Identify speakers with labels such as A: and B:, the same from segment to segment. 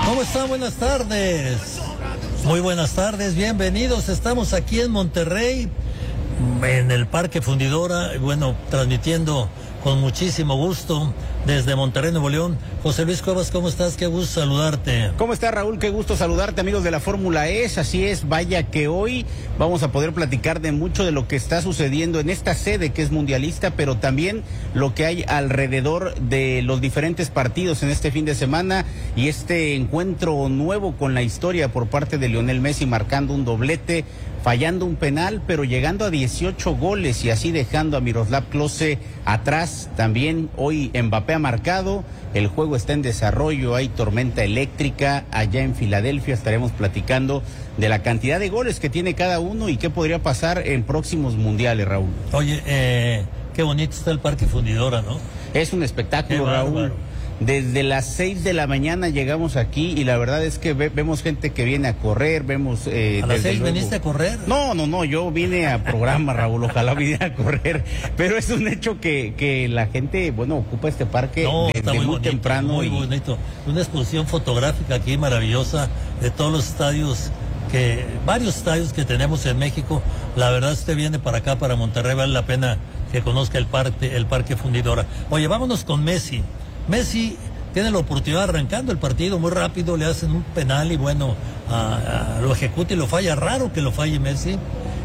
A: ¿Cómo están? Buenas tardes. Muy buenas tardes, bienvenidos. Estamos aquí en Monterrey, en el Parque Fundidora, bueno, transmitiendo con muchísimo gusto desde Monterrey, Nuevo León. José Luis Cuevas, ¿cómo estás? Qué gusto saludarte.
B: ¿Cómo estás, Raúl? Qué gusto saludarte, amigos de la Fórmula E. Así es, vaya que hoy vamos a poder platicar de mucho de lo que está sucediendo en esta sede que es mundialista, pero también lo que hay alrededor de los diferentes partidos en este fin de semana y este encuentro nuevo con la historia por parte de Lionel Messi, marcando un doblete, fallando un penal, pero llegando a 18 goles y así dejando a Miroslav Klose atrás. También hoy Mbappé ha marcado, el juego está en desarrollo, hay tormenta eléctrica allá en Filadelfia. Estaremos platicando de la cantidad de goles que tiene cada uno y qué podría pasar en próximos mundiales, Raúl.
A: Oye, qué bonito está el Parque Fundidora, ¿no?
B: Es un espectáculo, Raúl. Desde las 6 de la mañana llegamos aquí y la verdad es que vemos gente que viene a correr, vemos...
A: ¿A las 6 veniste a correr?
B: No, yo vine a programa, Raúl, ojalá viniera a correr, pero es un hecho que la gente, bueno, ocupa este parque desde muy bonito, temprano.
A: Muy bonito, una exposición fotográfica aquí maravillosa de todos los estadios, varios estadios que tenemos en México. La verdad, si usted viene para acá, para Monterrey, vale la pena que conozca el Parque Fundidora. Oye, vámonos con Messi. Messi tiene la oportunidad arrancando el partido muy rápido, le hacen un penal y bueno, lo ejecuta y lo falla. Raro que lo falle Messi.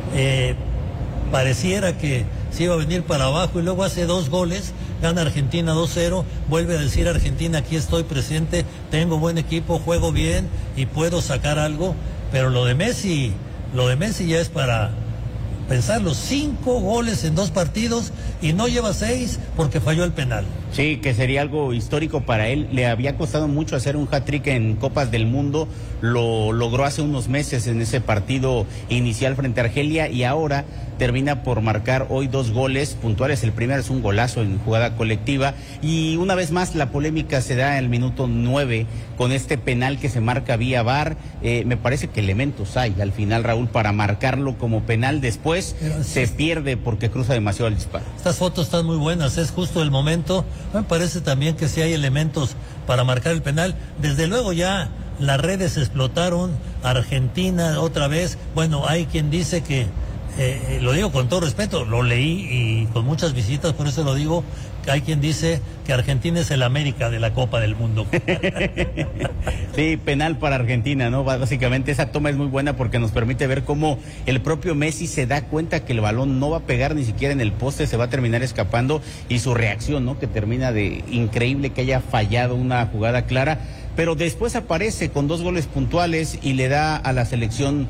A: Pareciera que se iba a venir para abajo y luego hace 2 goles, gana Argentina 2-0, vuelve a decir Argentina, aquí estoy presente, tengo buen equipo, juego bien y puedo sacar algo. Pero lo de Messi ya es para pensarlo. 5 goles en 2 partidos y no lleva 6 porque falló el penal.
B: Sí, que sería algo histórico para él. Le había costado mucho hacer un hat-trick en Copas del Mundo. Lo logró hace unos meses en ese partido inicial frente a Argelia y ahora termina por marcar hoy 2 goles puntuales. El primero es un golazo en jugada colectiva y una vez más la polémica se da en el minuto 9 con este penal que se marca vía VAR. Me parece que elementos hay al final, Raúl, para marcarlo como penal. Después se pierde porque cruza demasiado el disparo.
A: Estas fotos están muy buenas, es justo el momento. Me parece también que sí hay elementos para marcar el penal. Desde luego ya las redes explotaron, Argentina otra vez. Bueno, hay quien dice que, lo digo con todo respeto, lo leí y con muchas visitas, por eso lo digo, que hay quien dice que Argentina es el América de la Copa del Mundo.
B: Sí, penal para Argentina, ¿no? Básicamente esa toma es muy buena porque nos permite ver cómo el propio Messi se da cuenta que el balón no va a pegar ni siquiera en el poste, se va a terminar escapando y su reacción, ¿no? Que termina de increíble que haya fallado una jugada clara. Pero después aparece con 2 goles puntuales y le da a la selección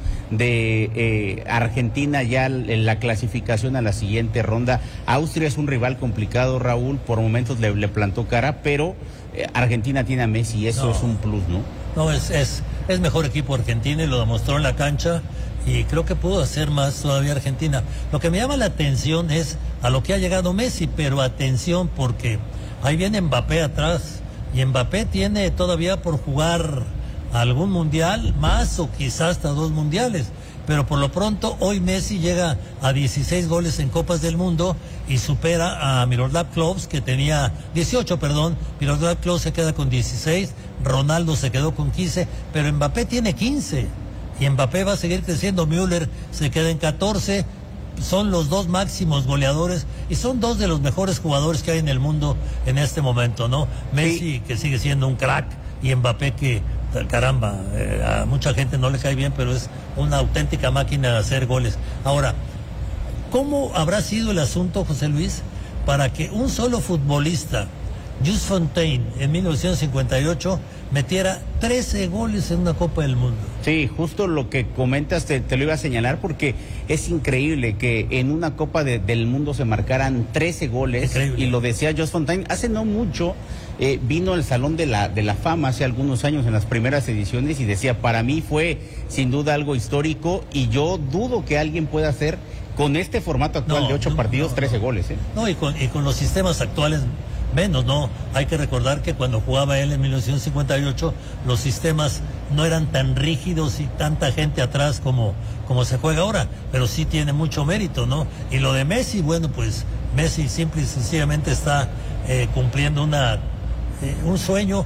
B: de Argentina ya la clasificación a la siguiente ronda. Austria es un rival complicado, Raúl, por momentos le plantó cara, pero Argentina tiene a Messi y eso es un plus, ¿no?
A: No, es mejor equipo Argentina y lo demostró en la cancha y creo que pudo hacer más todavía Argentina. Lo que me llama la atención es a lo que ha llegado Messi, pero atención porque ahí viene Mbappé atrás. Y Mbappé tiene todavía por jugar algún mundial más o quizás hasta 2 mundiales. Pero por lo pronto hoy Messi llega a 16 goles en Copas del Mundo y supera a Miroslav Klose, que tenía 18, perdón. Miroslav Klose se queda con 16, Ronaldo se quedó con 15, pero Mbappé tiene 15. Y Mbappé va a seguir creciendo, Müller se queda en 14. Son los 2 máximos goleadores y son 2 de los mejores jugadores que hay en el mundo en este momento, ¿no? Messi, sí, que sigue siendo un crack, y Mbappé que, caramba, a mucha gente no le cae bien, pero es una auténtica máquina de hacer goles. Ahora, ¿cómo habrá sido el asunto, José Luis, para que un solo futbolista, Just Fontaine, en 1958, metiera 13 goles en una Copa del Mundo?
B: Sí, justo lo que comentas te lo iba a señalar porque es increíble que en una Copa del Mundo se marcaran 13 goles. Increíble. Y lo decía Just Fontaine, hace no mucho vino al Salón de la Fama hace algunos años en las primeras ediciones y decía, para mí fue sin duda algo histórico y yo dudo que alguien pueda hacer con este formato actual de 8 partidos 13 goles.
A: No, y con los sistemas actuales menos, ¿no? Hay que recordar que cuando jugaba él en 1958, los sistemas no eran tan rígidos y tanta gente atrás como se juega ahora, pero sí tiene mucho mérito, ¿no? Y lo de Messi, bueno, pues Messi simple y sencillamente está cumpliendo un sueño.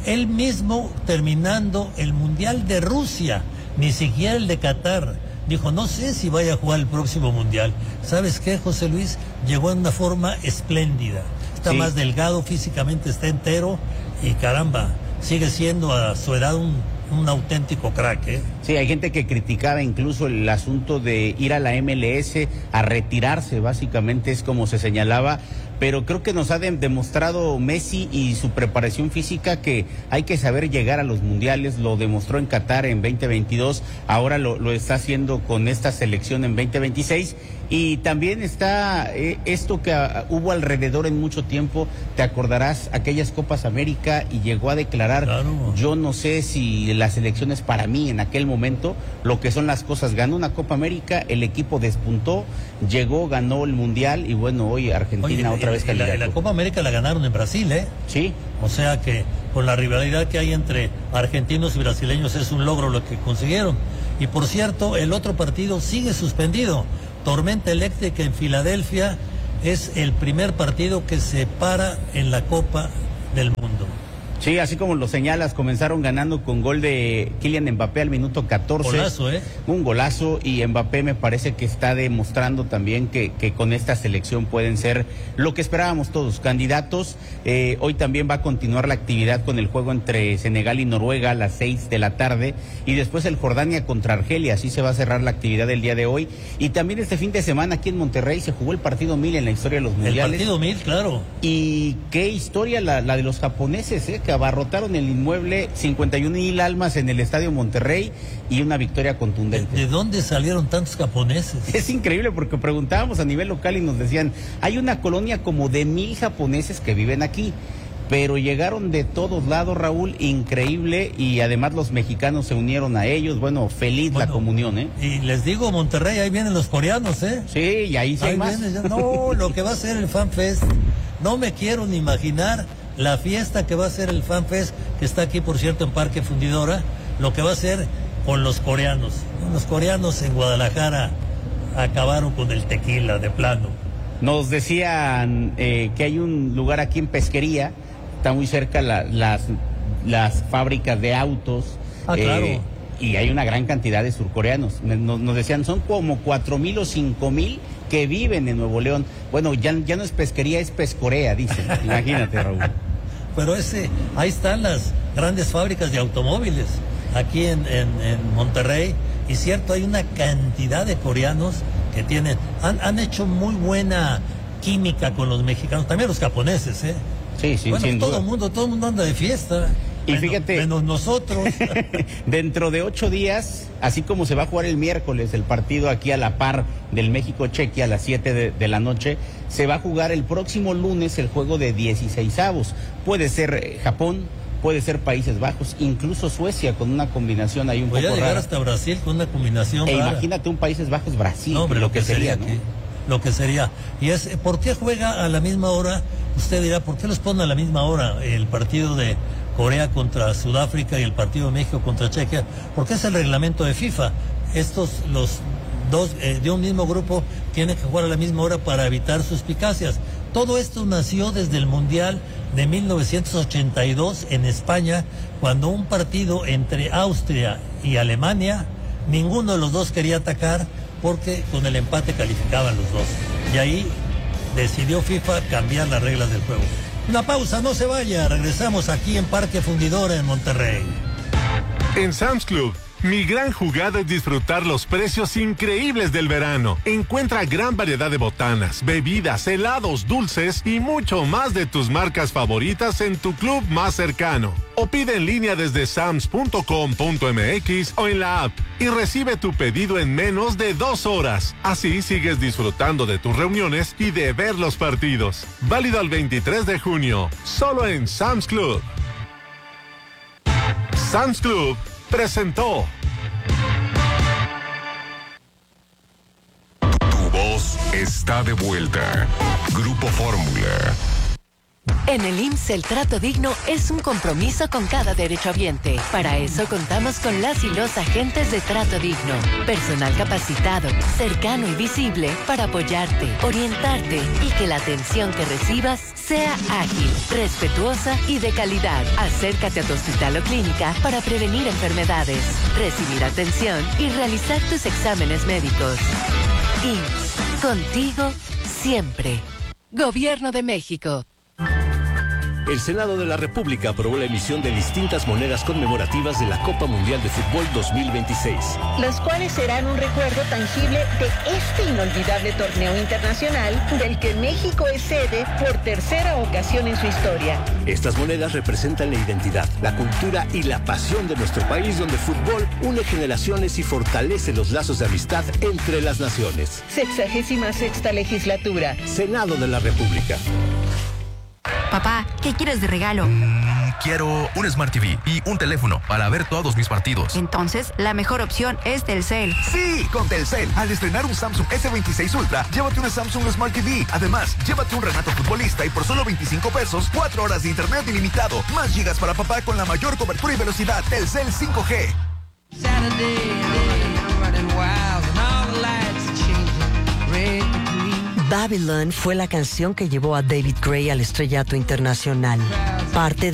A: él mismo terminando el Mundial de Rusia, ni siquiera el de Qatar, dijo, no sé si vaya a jugar el próximo Mundial. ¿Sabes qué, José Luis? Llegó en una forma espléndida. Está más delgado, físicamente está entero y caramba, sigue siendo a su edad un auténtico crack, ¿eh?
B: Sí, hay gente que criticaba incluso el asunto de ir a la MLS a retirarse, básicamente es como se señalaba, pero creo que nos ha demostrado Messi y su preparación física que hay que saber llegar a los mundiales. Lo demostró en Qatar en 2022, ahora lo está haciendo con esta selección en 2026. Y también está esto que hubo alrededor en mucho tiempo, te acordarás, aquellas Copas América, y llegó a declarar, claro, yo no sé si la selección es para mí en aquel momento, lo que son las cosas, ganó una Copa América, el equipo despuntó, llegó, ganó el Mundial, y bueno, hoy Argentina otra vez candidato.
A: La Copa América la ganaron en Brasil, ¿eh?
B: Sí.
A: O sea que con la rivalidad que hay entre argentinos y brasileños es un logro lo que consiguieron. Y por cierto, el otro partido sigue suspendido. Tormenta eléctrica en Filadelfia es el primer partido que se para en la Copa del Mundo.
B: Sí, así como lo señalas, comenzaron ganando con gol de Kylian Mbappé al minuto 14.
A: Golazo, ¿eh?
B: Un golazo, y Mbappé me parece que está demostrando también que con esta selección pueden ser lo que esperábamos todos, candidatos. Hoy también va a continuar la actividad con el juego entre Senegal y Noruega a las 6 de la tarde, y después el Jordania contra Argelia, así se va a cerrar la actividad del día de hoy. Y también este fin de semana aquí en Monterrey se jugó el partido 1000 en la historia de los mundiales.
A: El partido 1000, claro.
B: Y qué historia la de los japoneses, que abarrotaron el inmueble, 51,000 almas en el Estadio Monterrey, y una victoria contundente.
A: ¿De dónde salieron tantos japoneses?
B: Es increíble, porque preguntábamos a nivel local y nos decían, hay una colonia como de 1000 japoneses que viven aquí, pero llegaron de todos lados, Raúl, increíble, y además los mexicanos se unieron a ellos. Bueno, feliz la comunión, ¿eh?
A: Y les digo, Monterrey, ahí vienen los coreanos, ¿eh?
B: Sí, y ahí sí hay más.
A: No, lo que va a ser el Fan Fest, no me quiero ni imaginar la fiesta que va a ser el Fan Fest, que está aquí, por cierto, en Parque Fundidora, lo que va a ser con los coreanos. Los coreanos en Guadalajara acabaron con el tequila de plano.
B: Nos decían que hay un lugar aquí en Pesquería, está muy cerca las fábricas de autos.
A: Claro.
B: Y hay una gran cantidad de surcoreanos. Nos decían, son como 4,000 o 5,000 que viven en Nuevo León. Bueno, ya no es pesquería, es Pescorea, dicen. Imagínate, Raúl.
A: Pero ahí están las grandes fábricas de automóviles, aquí en Monterrey. Y cierto, hay una cantidad de coreanos que han hecho muy buena química con los mexicanos, también los japoneses, ¿eh?
B: Sí,
A: bueno,
B: sin
A: todo
B: duda.
A: el mundo anda de fiesta.
B: Y fíjate,
A: menos nosotros.
B: Dentro de 8 días, así como se va a jugar el miércoles el partido aquí a la par del México-Chequia a las 7 de la noche, se va a jugar el próximo lunes el juego de 16avos. Puede ser Japón, puede ser Países Bajos, incluso Suecia, con una combinación ahí un poco rara.
A: Voy a llegar hasta Brasil con una combinación rara.
B: Imagínate un Países Bajos-Brasil,
A: no, hombre,
B: lo que sería, ¿no?
A: Lo que sería. Y ¿por qué juega a la misma hora? Usted dirá, ¿por qué los pone a la misma hora el partido de Corea contra Sudáfrica y el partido de México contra Chequia? Porque es el reglamento de FIFA. Los dos de un mismo grupo tienen que jugar a la misma hora para evitar suspicacias. Todo esto nació desde el Mundial de 1982 en España, cuando un partido entre Austria y Alemania, ninguno de los dos quería atacar porque con el empate calificaban los dos. Y ahí decidió FIFA cambiar las reglas del juego. Una pausa, no se vaya, regresamos aquí en Parque Fundidora en Monterrey.
C: En Sam's Club, mi gran jugada es disfrutar los precios increíbles del verano. Encuentra gran variedad de botanas, bebidas, helados, dulces y mucho más de tus marcas favoritas en tu club más cercano. O pide en línea desde sams.com.mx o en la app y recibe tu pedido en menos de 2 horas. Así sigues disfrutando de tus reuniones y de ver los partidos. Válido al 23 de junio, solo en Sam's Club. Sam's Club presentó.
D: Tu voz está de vuelta. Grupo Fórmula. En el IMSS, el trato digno es un compromiso con cada derechohabiente. Para eso contamos con las y los agentes de trato digno. Personal capacitado, cercano y visible para apoyarte, orientarte y que la atención que recibas sea ágil, respetuosa y de calidad. Acércate a tu hospital o clínica para prevenir enfermedades, recibir atención y realizar tus exámenes médicos. IMSS, contigo siempre. Gobierno de México.
E: El Senado de la República aprobó la emisión de distintas monedas conmemorativas de la Copa Mundial de Fútbol 2026.
F: Las cuales serán un recuerdo tangible de este inolvidable torneo internacional del que México es sede por tercera ocasión en su historia.
E: Estas monedas representan la identidad, la cultura y la pasión de nuestro país, donde el fútbol une generaciones y fortalece los lazos de amistad entre las naciones.
F: 66ª legislatura.
E: Senado de la República.
G: Papá, ¿qué quieres de regalo?
H: Quiero un Smart TV y un teléfono para ver todos mis partidos.
G: Entonces, la mejor opción es Telcel.
H: ¡Sí! Con Telcel. Al estrenar un Samsung S26 Ultra, llévate una Samsung Smart TV. Además, llévate un Renato Futbolista y por solo 25 pesos, 4 horas de internet ilimitado. Más gigas para papá con la mayor cobertura y velocidad. Telcel 5G.
I: Babylon fue la canción que llevó a David Gray al estrellato internacional. Parte